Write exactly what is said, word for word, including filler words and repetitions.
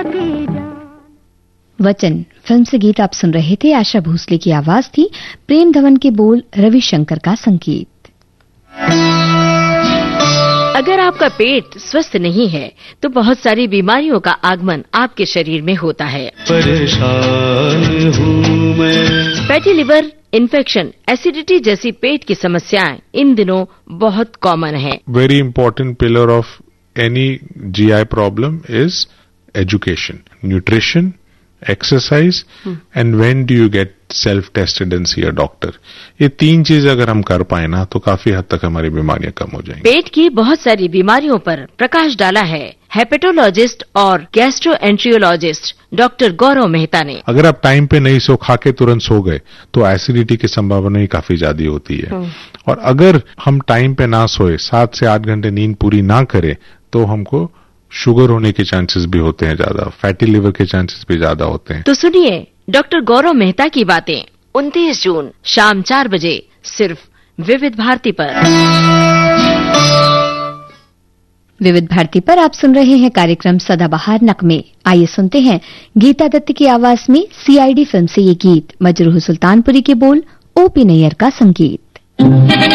वचन फिल्म से गीत आप सुन रहे थे। आशा भोसले की आवाज थी, प्रेम धवन के बोल, रविशंकर का संगीत। अगर आपका पेट स्वस्थ नहीं है तो बहुत सारी बीमारियों का आगमन आपके शरीर में होता है। परेशान हूँ मैं। फैटी लिवर, इन्फेक्शन, एसिडिटी जैसी पेट की समस्याएं इन दिनों बहुत कॉमन है। Very important pillar of any GI problem is education, nutrition, exercise and when do you get self tested and C a doctor. ये तीन चीज अगर हम कर पाए ना तो काफी हद तक हमारी बीमारियां कम हो जाएंगी। पेट की बहुत सारी बीमारियों पर प्रकाश डाला है हेपेटोलॉजिस्ट और गैस्ट्रोएंट्रियोलॉजिस्ट डॉक्टर गौरव मेहता ने। अगर आप टाइम पे नहीं सो, खा के तुरंत सो गए तो एसिडिटी की संभावना ही काफी ज्यादा होती है। और अगर हम टाइम पे ना सोए, सात से आठ घंटे नींद पूरी ना करें तो हमको शुगर होने के चांसेस भी होते हैं ज्यादा, फैटी लिवर के चांसेस भी ज्यादा होते हैं। तो सुनिए डॉक्टर गौरव मेहता की बातें उनतीस जून शाम चार बजे सिर्फ विविध भारती पर। विविध भारती पर आप सुन रहे हैं कार्यक्रम सदाबहार नगमे। आइए सुनते हैं गीता दत्त की आवाज में सीआईडी फिल्म से ये गीत, मजरूह सुल्तानपुरी के बोल, ओपी नैयर का संगीत।